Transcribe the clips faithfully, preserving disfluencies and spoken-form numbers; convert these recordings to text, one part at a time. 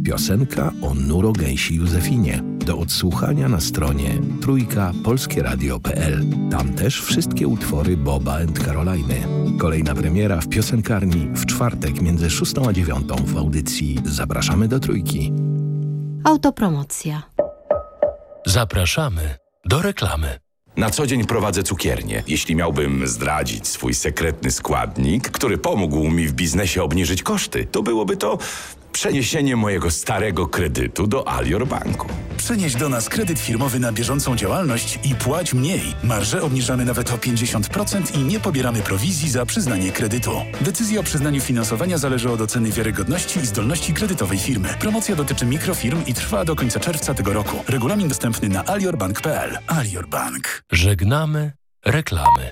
Piosenka o Nurogęsi Józefinie. Do odsłuchania na stronie trójka polskie radio kropka p l. Tam też wszystkie utwory Boba and Caroliny. Kolejna premiera w piosenkarni w czwartek między szóstą a dziewiątą w audycji Zapraszamy do Trójki. Autopromocja. Zapraszamy do reklamy. Na co dzień prowadzę cukiernię. Jeśli miałbym zdradzić swój sekretny składnik, który pomógł mi w biznesie obniżyć koszty, to byłoby to przeniesienie mojego starego kredytu do Alior Banku. Przenieś do nas kredyt firmowy na bieżącą działalność i płać mniej. Marże obniżamy nawet o pięćdziesiąt procent i nie pobieramy prowizji za przyznanie kredytu. Decyzja o przyznaniu finansowania zależy od oceny wiarygodności i zdolności kredytowej firmy. Promocja dotyczy mikrofirm i trwa do końca czerwca tego roku. Regulamin dostępny na aliorbank kropka p l. Alior Bank. Żegnamy reklamy.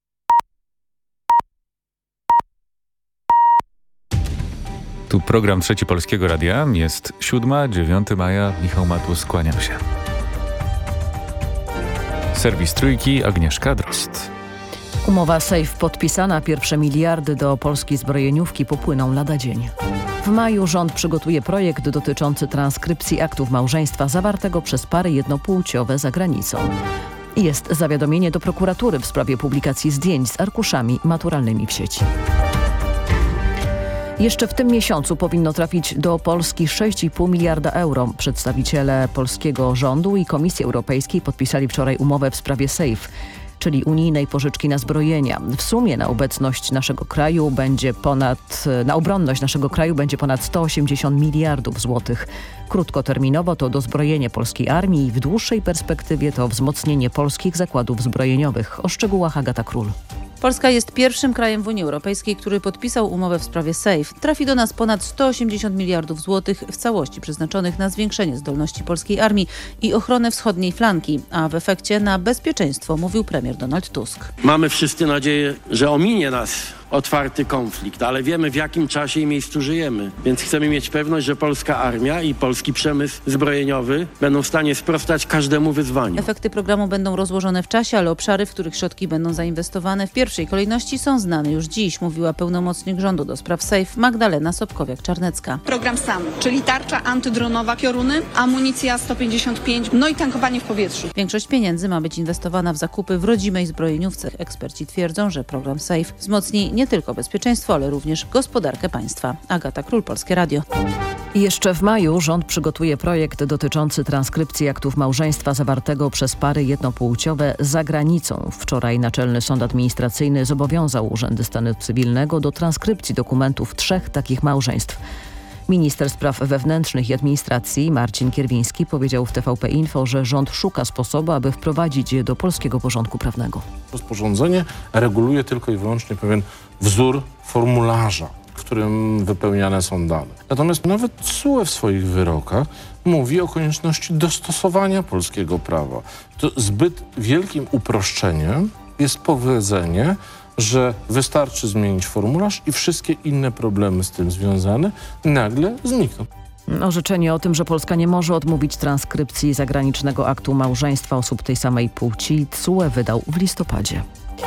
Tu program Trzeci Polskiego Radia. Jest siódma, dziewiątego maja. Michał Matus, kłaniam się. Serwis Trójki, Agnieszka Drozd. Umowa Safe podpisana. Pierwsze miliardy do polskiej zbrojeniówki popłyną lada dzień. W maju rząd przygotuje projekt dotyczący transkrypcji aktów małżeństwa zawartego przez pary jednopłciowe za granicą. Jest zawiadomienie do prokuratury w sprawie publikacji zdjęć z arkuszami maturalnymi w sieci. Jeszcze w tym miesiącu powinno trafić do Polski sześć i pół miliarda euro. Przedstawiciele polskiego rządu i Komisji Europejskiej podpisali wczoraj umowę w sprawie Safe, czyli unijnej pożyczki na zbrojenia. W sumie na obecność naszego kraju będzie ponad, na obronność naszego kraju będzie ponad sto osiemdziesiąt miliardów złotych. Krótkoterminowo to dozbrojenie polskiej armii i w dłuższej perspektywie to wzmocnienie polskich zakładów zbrojeniowych. O szczegółach Agata Król. Polska jest pierwszym krajem w Unii Europejskiej, który podpisał umowę w sprawie Safe. Trafi do nas ponad sto osiemdziesiąt miliardów złotych w całości przeznaczonych na zwiększenie zdolności polskiej armii i ochronę wschodniej flanki, a w efekcie na bezpieczeństwo, mówił premier Donald Tusk. Mamy wszyscy nadzieję, że ominie nas otwarty konflikt, ale wiemy, w jakim czasie i miejscu żyjemy. Więc chcemy mieć pewność, że polska armia i polski przemysł zbrojeniowy będą w stanie sprostać każdemu wyzwaniu. Efekty programu będą rozłożone w czasie, ale obszary, w których środki będą zainwestowane w pierwszej kolejności są znane już dziś, mówiła pełnomocnik rządu do spraw Safe Magdalena Sobkowiak-Czarnecka. Program SAM, czyli tarcza antydronowa Pioruny, amunicja sto pięćdziesiąt pięć, no i tankowanie w powietrzu. Większość pieniędzy ma być inwestowana w zakupy w rodzimej zbrojeniówce. Eksperci twierdzą, że program Safe wzmocni nie tylko bezpieczeństwo, ale również gospodarkę państwa. Agata Król, Polskie Radio. I jeszcze w maju rząd przygotuje projekt dotyczący transkrypcji aktów małżeństwa zawartego przez pary jednopłciowe za granicą. Wczoraj Naczelny Sąd Administracyjny zobowiązał urzędy stanu cywilnego do transkrypcji dokumentów trzech takich małżeństw. Minister Spraw Wewnętrznych i Administracji Marcin Kierwiński powiedział w T V P Info, że rząd szuka sposobu, aby wprowadzić je do polskiego porządku prawnego. Rozporządzenie reguluje tylko i wyłącznie pewien wzór formularza, w którym wypełniane są dane. Natomiast nawet T S U E w swoich wyrokach mówi o konieczności dostosowania polskiego prawa. To zbyt wielkim uproszczeniem jest powiedzenie, że wystarczy zmienić formularz i wszystkie inne problemy z tym związane nagle znikną. Orzeczenie o tym, że Polska nie może odmówić transkrypcji zagranicznego aktu małżeństwa osób tej samej płci, T S U E wydał w listopadzie.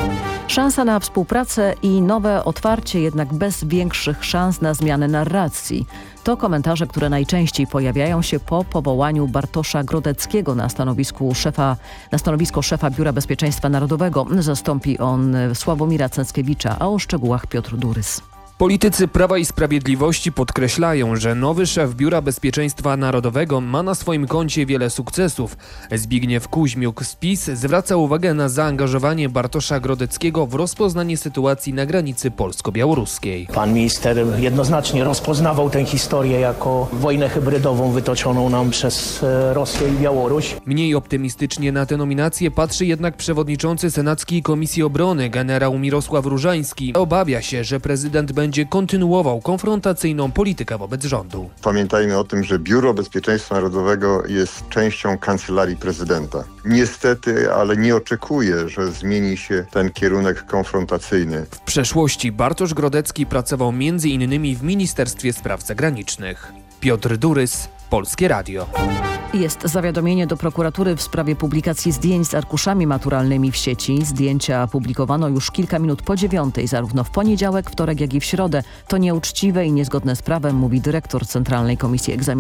Szansa na współpracę i nowe otwarcie, jednak bez większych szans na zmianę narracji. To komentarze, które najczęściej pojawiają się po powołaniu Bartosza Grodeckiego na stanowisku szefa, na stanowisko szefa Biura Bezpieczeństwa Narodowego. Zastąpi on Sławomira Cęckiewicza, a o szczegółach Piotr Durys. Politycy Prawa i Sprawiedliwości podkreślają, że nowy szef Biura Bezpieczeństwa Narodowego ma na swoim koncie wiele sukcesów. Zbigniew Kuźmiuk z PiS zwraca uwagę na zaangażowanie Bartosza Grodeckiego w rozpoznanie sytuacji na granicy polsko-białoruskiej. Pan minister jednoznacznie rozpoznawał tę historię jako wojnę hybrydową wytoczoną nam przez Rosję i Białoruś. Mniej optymistycznie na tę nominację patrzy jednak przewodniczący Senackiej Komisji Obrony generał Mirosław Różański. Obawia się, że prezydent będzie będzie kontynuował konfrontacyjną politykę wobec rządu. Pamiętajmy o tym, że Biuro Bezpieczeństwa Narodowego jest częścią Kancelarii Prezydenta. Niestety, ale nie oczekuję, że zmieni się ten kierunek konfrontacyjny. W przeszłości Bartosz Grodecki pracował między innymi w Ministerstwie Spraw Zagranicznych. Piotr Durys, Polskie Radio. Jest zawiadomienie do prokuratury w sprawie publikacji zdjęć z arkuszami maturalnymi w sieci. Zdjęcia publikowano już kilka minut po dziewiątej, zarówno w poniedziałek, wtorek, jak i w środę. To nieuczciwe i niezgodne z prawem, mówi dyrektor Centralnej Komisji Egzaminacji.